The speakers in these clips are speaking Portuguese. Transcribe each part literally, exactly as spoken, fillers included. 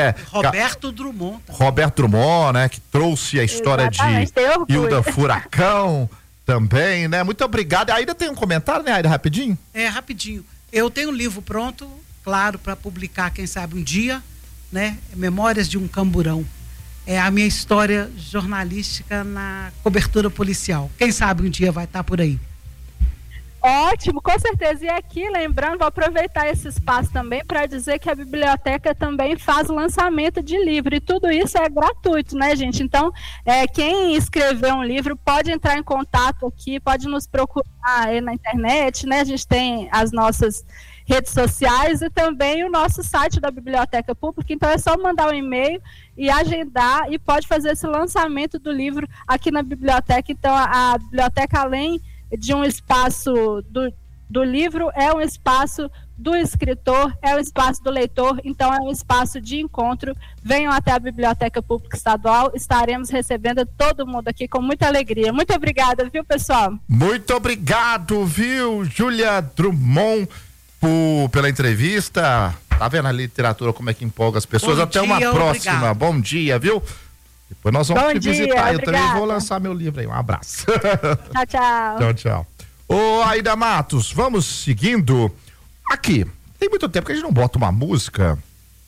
É. Roberto Drummond. Roberto Drummond, né? Que trouxe a história Exatamente, de Hilda Furacão também, né? Muito obrigado. Ainda tem um comentário, né, Aida, rapidinho? É, rapidinho. Eu tenho um livro pronto, claro, para publicar, quem sabe um dia, né? Memórias de um Camburão. É a minha história jornalística na cobertura policial. Quem sabe um dia vai estar por aí. Ótimo, com certeza. E aqui, lembrando, vou aproveitar esse espaço também para dizer que a biblioteca também faz lançamento de livro, e tudo isso é gratuito, né, gente? Então, é, quem escrever um livro pode entrar em contato aqui, pode nos procurar aí na internet, né? A gente tem as nossas redes sociais e também o nosso site da Biblioteca Pública, então é só mandar um e-mail e agendar, e pode fazer esse lançamento do livro aqui na biblioteca. Então, a, a biblioteca, além de um espaço do, do livro, é um espaço do escritor, é um espaço do leitor, então é um espaço de encontro. Venham até a Biblioteca Pública Estadual, estaremos recebendo todo mundo aqui com muita alegria. Muito obrigada, viu, pessoal? Muito obrigado, viu, Júlia Drummond, por, pela entrevista. Tá vendo a literatura como é que empolga as pessoas? Bom Até dia, uma próxima. obrigado. Bom dia, viu? Depois nós vamos Bom te dia, visitar. Eu obrigada. também vou lançar meu livro aí. Um abraço. Tchau, tchau. Tchau, tchau. Ô, Aida Matos, vamos seguindo. Aqui, tem muito tempo que a gente não bota uma música.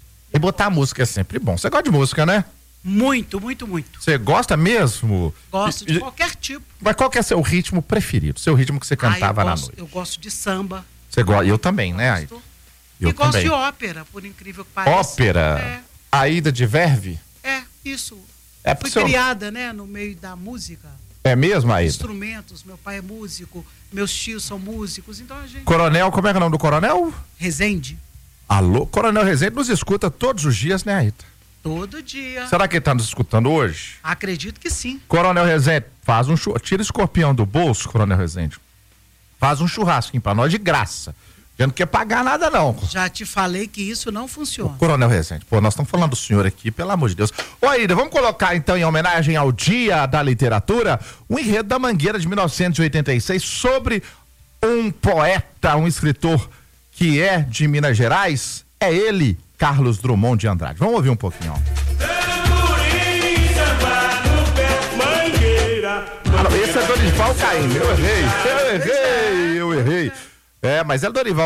E botar a música é sempre bom. Você gosta de música, né? Muito, muito, muito. Você gosta mesmo? Gosto de E- qualquer tipo. Mas qual que é seu ritmo preferido? Seu ritmo que você cantava Ah, eu na gosto, noite? Eu gosto de samba. Você gosta? Eu também, né, Aida? Gosto. Eu e gosto também. de ópera, por incrível que pareça. Ópera? Aida de Verve? É, é isso. É Fui seu- criada, né, no meio da música. É mesmo, Aida? Instrumentos, meu pai é músico, meus tios são músicos, então a gente... Coronel, como é que é o nome do coronel? Rezende, Alô? Coronel Rezende nos escuta todos os dias, né, Aida? todo dia. Será que ele tá nos escutando hoje? Acredito que sim. Coronel Rezende, faz um churrasco. Tira o escorpião do bolso, Coronel Rezende. Faz um churrasquinho pra nós de graça. Eu não quer pagar nada, não. Já te falei que isso não funciona. Coronel Rezende, pô, nós estamos falando do senhor aqui, pelo amor de Deus. Ô, Aida, vamos colocar então, em homenagem ao Dia da Literatura, um enredo da Mangueira de mil novecentos e oitenta e seis sobre um poeta, um escritor que é de Minas Gerais. É ele, Carlos Drummond de Andrade. Vamos ouvir um pouquinho, ó. Ah, não, esse é Dorival Caymmi, eu errei, eu errei, eu errei. É, mas é Dorival